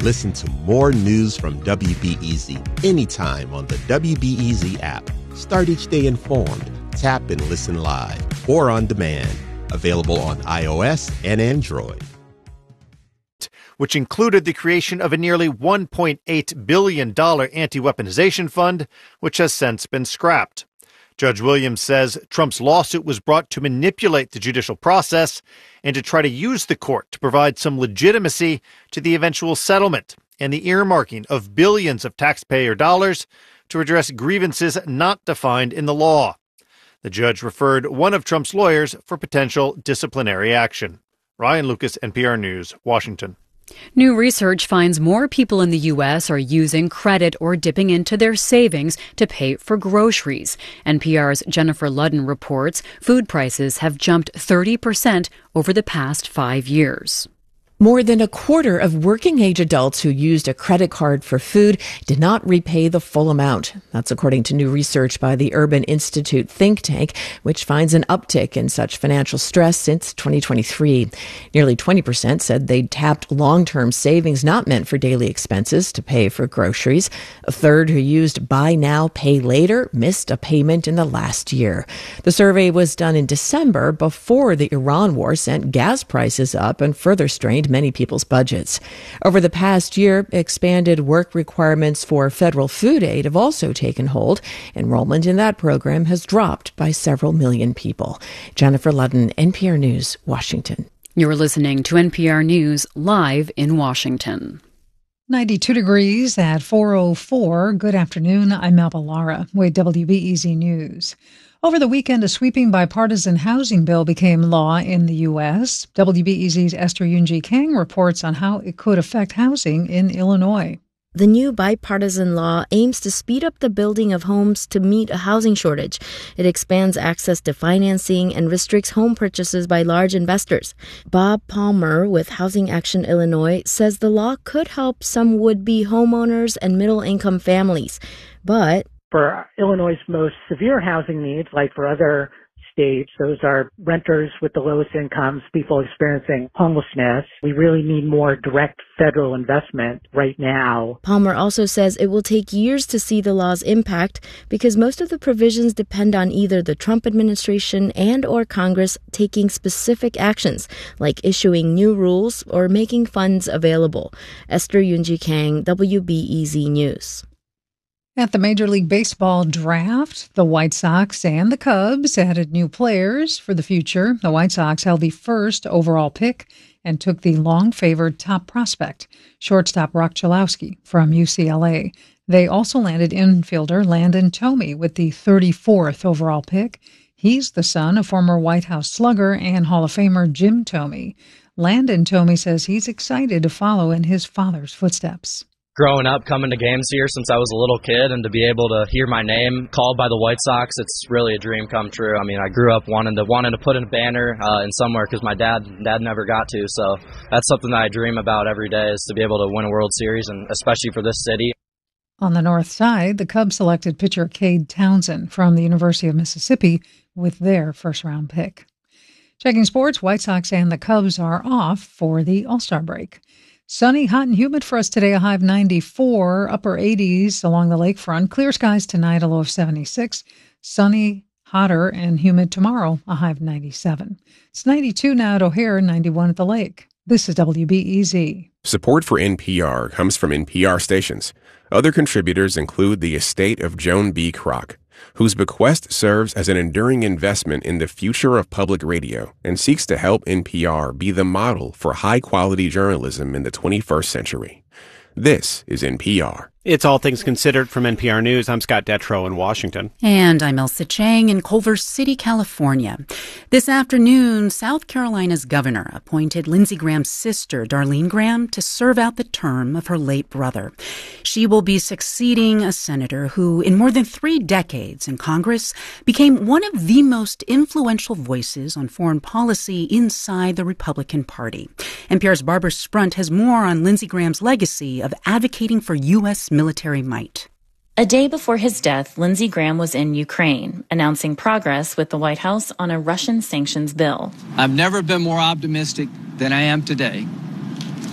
Listen to more news from WBEZ anytime on the WBEZ app. Start each day informed. Tap and listen live or on demand. Available on iOS and Android. Which included the creation of a nearly $1.8 billion anti-weaponization fund, which has since been scrapped. Judge Williams says Trump's lawsuit was brought to manipulate the judicial process and to try to use the court to provide some legitimacy to the eventual settlement and the earmarking of billions of taxpayer dollars to address grievances not defined in the law. The judge referred one of Trump's lawyers for potential disciplinary action. Ryan Lucas, NPR News, Washington. New research finds more people in the U.S. are using credit or dipping into their savings to pay for groceries. NPR's Jennifer Ludden reports food prices have jumped 30% over the past 5 years. More than a quarter of working-age adults who used a credit card for food did not repay the full amount. That's according to new research by the Urban Institute think tank, which finds an uptick in such financial stress since 2023. Nearly 20% said they'd tapped long-term savings not meant for daily expenses to pay for groceries. A third who used buy now, pay later missed a payment in the last year. The survey was done in December before the Iran war sent gas prices up and further strained many people's budgets. Over the past year, expanded work requirements for federal food aid have also taken hold. Enrollment in that program has dropped by several million people. Jennifer Ludden, NPR News, Washington. You're listening to NPR News live in Washington. 92 degrees at 4:04. Good afternoon. I'm Melba Lara with WBEZ News. Over the weekend, a sweeping bipartisan housing bill became law in the U.S. WBEZ's Esther Yunji Kang reports on how it could affect housing in Illinois. The new bipartisan law aims to speed up the building of homes to meet a housing shortage. It expands access to financing and restricts home purchases by large investors. Bob Palmer with Housing Action Illinois says the law could help some would-be homeowners and middle-income families. But for Illinois' most severe housing needs, like for other states, those are renters with the lowest incomes, people experiencing homelessness. We really need more direct federal investment right now. Palmer also says it will take years to see the law's impact because most of the provisions depend on either the Trump administration and or Congress taking specific actions, like issuing new rules or making funds available. Esther Yunji Kang, WBEZ News. At the Major League Baseball draft, the White Sox and the Cubs added new players for the future. The White Sox held the first overall pick and took the long-favored top prospect, shortstop Rock Chalowski from UCLA. They also landed infielder Landon Thome with the 34th overall pick. He's the son of former White House slugger and Hall of Famer Jim Thome. Landon Thome says he's excited to follow in his father's footsteps. Growing up, coming to games here since I was a little kid, and to be able to hear my name called by the White Sox, it's really a dream come true. I mean, I grew up wanting to put in a banner in somewhere because my dad never got to. So that's something that I dream about every day, is to be able to win a World Series, and especially for this city. On the north side, the Cubs selected pitcher Cade Townsend from the University of Mississippi with their first-round pick. Checking sports, White Sox and the Cubs are off for the All-Star break. Sunny, hot, and humid for us today, a high of 94, upper 80s along the lakefront. Clear skies tonight, a low of 76. Sunny, hotter, and humid tomorrow, a high of 97. It's 92 now at O'Hare, 91 at the lake. This is WBEZ. Support for NPR comes from NPR stations. Other contributors include the estate of Joan B. Kroc, whose bequest serves as an enduring investment in the future of public radio and seeks to help NPR be the model for high-quality journalism in the 21st century. This is NPR. It's All Things Considered from NPR News. I'm Scott Detrow in Washington. And I'm Elsa Chang in Culver City, California. This afternoon, South Carolina's governor appointed Lindsey Graham's sister, Darlene Graham, to serve out the term of her late brother. She will be succeeding a senator who, in more than 3 decades in Congress, became one of the most influential voices on foreign policy inside the Republican Party. NPR's Barbara Sprunt has more on Lindsey Graham's legacy of advocating for U.S. military might. A day before his death, Lindsey Graham was in Ukraine, announcing progress with the White House on a Russian sanctions bill. I've never been more optimistic than I am today